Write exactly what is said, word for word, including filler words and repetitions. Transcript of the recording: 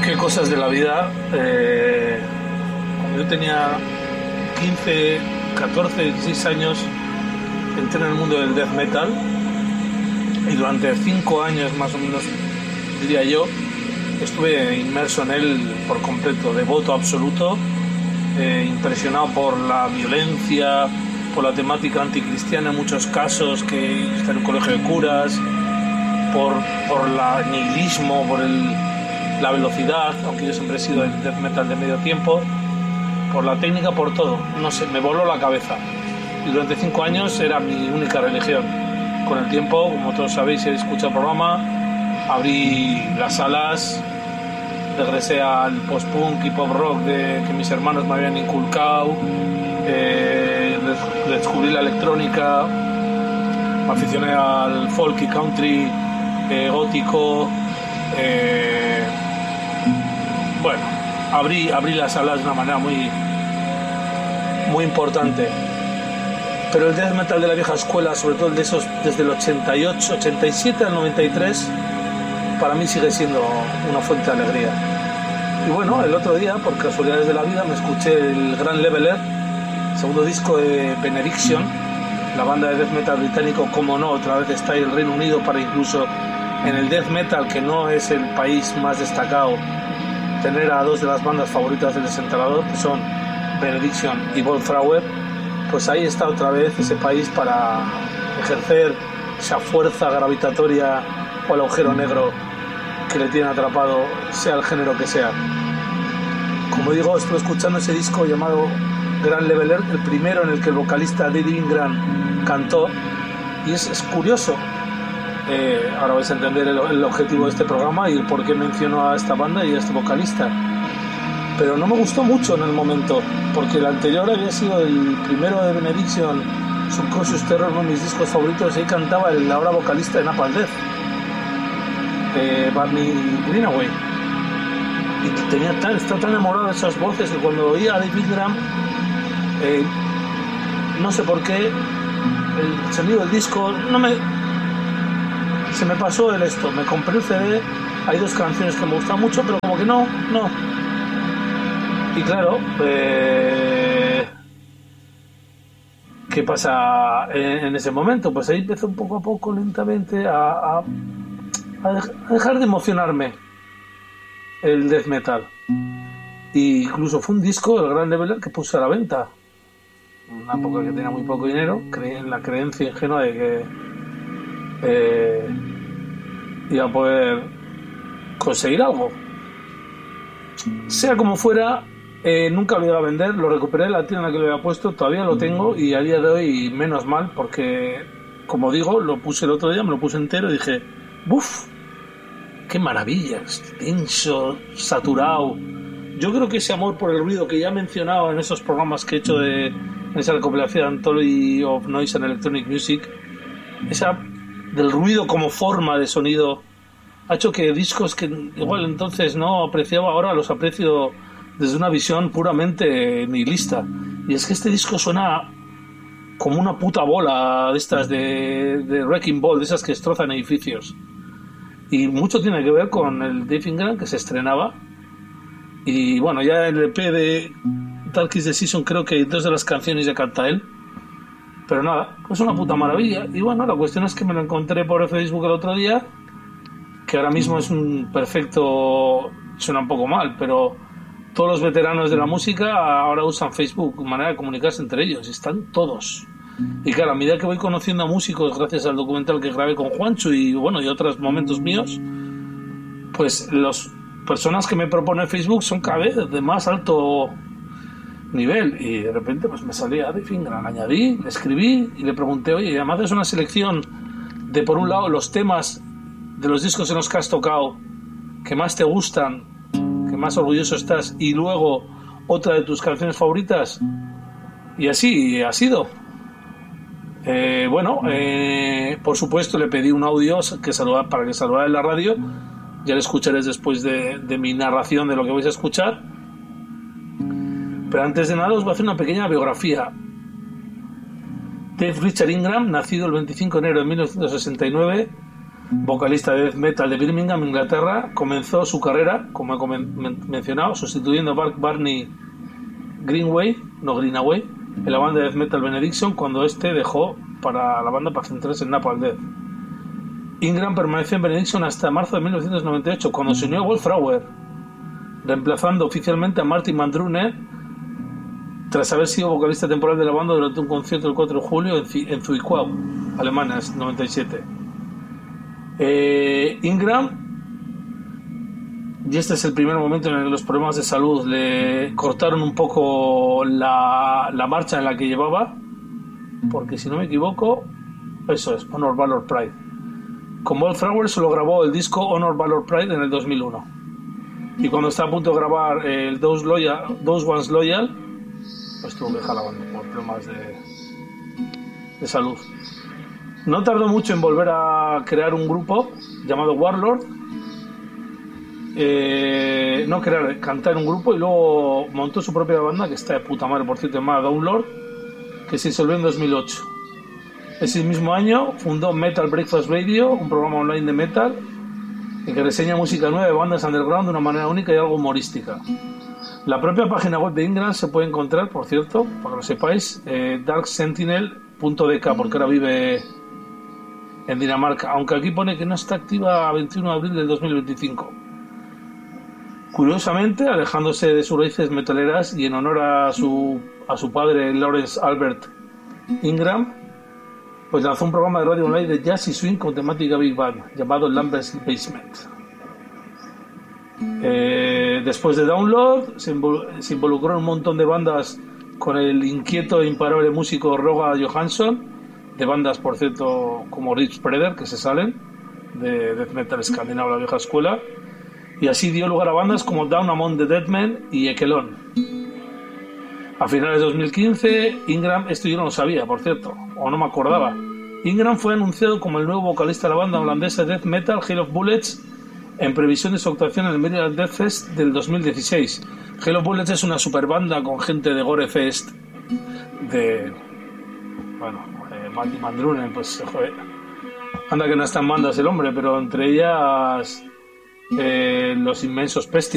qué cosas de la vida. Eh, cuando yo tenía quince, catorce, dieciséis años, entré en el mundo del death metal y durante cinco años más o menos, diría yo, estuve inmerso en él por completo, devoto absoluto, eh, impresionado por la violencia, por la temática anticristiana en muchos casos, que está en un colegio de curas, por, por el nihilismo, por el, la velocidad, aunque yo siempre he sido el death metal de medio tiempo, por la técnica, por todo. No sé, me voló la cabeza. Y durante cinco años era mi única religión. Con el tiempo, como todos sabéis si habéis escuchado el programa, abrí las salas, regresé al post-punk y pop-rock de, que mis hermanos me habían inculcado, eh, descubrí la electrónica, me aficioné al folk y country, eh, gótico, eh, bueno, abrí, abrí las salas de una manera muy, muy importante. Pero el death metal de la vieja escuela, sobre todo el de esos desde el ochenta y ocho, ochenta y siete al noventa y tres, para mí sigue siendo una fuente de alegría. Y bueno, el otro día, por casualidades de la vida, me escuché el Grand Leveler, segundo disco de Benediction, la banda de death metal británico, como no, otra vez está ahí el Reino Unido para incluso en el death metal, que no es el país más destacado, tener a dos de las bandas favoritas del desenterrador, que son Benediction y Volfrauer. Pues ahí está otra vez ese país para ejercer esa fuerza gravitatoria o el agujero negro que le tiene atrapado, sea el género que sea. Como digo, estuve escuchando ese disco llamado Grand Leveler, el primero en el que el vocalista David Ingram cantó, y es, es curioso. Eh, ahora vais a entender el, el objetivo de este programa y el por qué menciono a esta banda y a este vocalista. Pero no me gustó mucho en el momento, porque el anterior había sido el primero de Benediction, Subconscious Terror, uno de mis discos favoritos, y ahí cantaba el ahora vocalista de Napalm Death, eh, Barney Greenaway, y tenía tan, estaba tan enamorado de esas voces que cuando oía a David Graham, eh, no sé por qué, el sonido del disco no me, se me pasó el esto, me compré el C D, hay dos canciones que me gustan mucho, pero como que no, no. Y claro, eh, ¿qué pasa en, en ese momento? Pues ahí empezó un poco a poco, lentamente, a, a, a dejar de emocionarme el death metal. Y incluso fue un disco, el Grand Leveler, que puse a la venta. Una época que tenía muy poco dinero, creí en la creencia ingenua de que eh, iba a poder conseguir algo. Sea como fuera, Eh, nunca lo iba a vender, lo recuperé en la tienda que lo había puesto, todavía lo tengo y a día de hoy menos mal, porque como digo, lo puse el otro día, me lo puse entero y dije, ¡buf! ¡Qué maravilla! Denso, saturado. Yo creo que ese amor por el ruido que ya he mencionado en esos programas que he hecho de en esa recopilación Anthology of Noise and Electronic Music, esa del ruido como forma de sonido, ha hecho que discos que igual entonces no apreciaba, ahora los aprecio desde una visión puramente nihilista. Y es que este disco suena como una puta bola de estas de, de Wrecking Ball, de esas que destrozan edificios. Y mucho tiene que ver con el Dave Ingram, que se estrenaba. Y bueno, ya en el E P de Dark is the Season creo que hay dos de las canciones ya canta él. Pero nada, es una puta maravilla. Y bueno, la cuestión es que me lo encontré por Facebook el otro día, que ahora mismo es un perfecto... Suena un poco mal, pero todos los veteranos de la música ahora usan Facebook, manera de comunicarse entre ellos, están todos. Y claro, a medida que voy conociendo a músicos, gracias al documental que grabé con Juancho y bueno, y otros momentos míos, pues las personas que me propone Facebook son cada vez de más alto nivel. Y de repente pues me salía de Fingram, añadí, le escribí y le pregunté, oye, además es una selección de, por un lado, los temas de los discos en los que has tocado que más te gustan, que más orgulloso estás, y luego otra de tus canciones favoritas, y así ha sido. Eh, bueno, eh, por supuesto le pedí un audio que saluda, para que saludara en la radio, ya lo escucharéis después de, de mi narración de lo que vais a escuchar, pero antes de nada os voy a hacer una pequeña biografía. Dave Richard Ingram, nacido el veinticinco de enero de mil novecientos sesenta y nueve, vocalista de death metal de Birmingham, Inglaterra, comenzó su carrera, como he mencionado, sustituyendo a Bar- Barney Greenway, no Greenaway, en la banda de death metal Benediction, cuando este dejó para la banda para centrarse en Napalm Death. Ingram permaneció en Benediction hasta marzo de mil novecientos noventa y ocho, cuando se unió a Wolfrauer, reemplazando oficialmente a Martin Mandruner, tras haber sido vocalista temporal de la banda durante un concierto el cuatro de julio en, en Zwickau, Alemania, en noventa y siete. Eh, Ingram, y este es el primer momento en el que los problemas de salud le cortaron un poco la, la marcha en la que llevaba, porque si no me equivoco, eso es Honor, Valor, Pride. Con Wolfrauer solo grabó el disco Honor, Valor, Pride en el dos mil uno, y cuando estaba a punto de grabar el Those, Loyal, Those Ones Loyal, pues tuvo que dejar la banda por problemas de, de salud. No tardó mucho en volver a crear un grupo llamado Warlord, eh, no crear, cantar un grupo, y luego montó su propia banda, que está de puta madre, por cierto, llamada Downlord, que se disolvió en dos mil ocho. Ese mismo año fundó Metal Breakfast Radio, un programa online de metal en que reseña música nueva de bandas underground de una manera única y algo humorística. La propia página web de Ingram se puede encontrar, por cierto, para que lo sepáis, eh, dark sentinel punto d k, porque ahora vive en Dinamarca, aunque aquí pone que no está activa a veintiuno de abril del dos mil veinticinco. Curiosamente, alejándose de sus raíces metaleras y en honor a su, a su padre Lawrence Albert Ingram, pues lanzó un programa de radio online de jazz y swing con temática Big Band llamado Lambert's Basement. Eh, después de Download se, invol- se involucró en un montón de bandas con el inquieto e imparable músico Roga Johansson, de bandas, por cierto, como Rich Preder, que se salen de death metal escandinavo, la vieja escuela, y así dio lugar a bandas como Down Among the Dead Men y Ekelon. A finales de dos mil quince, Ingram, esto yo no lo sabía, por cierto, o no me acordaba, Ingram fue anunciado como el nuevo vocalista de la banda holandesa de death metal Hail of Bullets, en previsión de su actuación en el Maryland Death Fest del dos mil dieciséis. Hail of Bullets es una super banda con gente de Gore Fest, de... bueno, eh, Martin Mandrunen, pues joder, anda que no está en bandas el hombre, pero entre ellas eh, los inmensos Pestilence.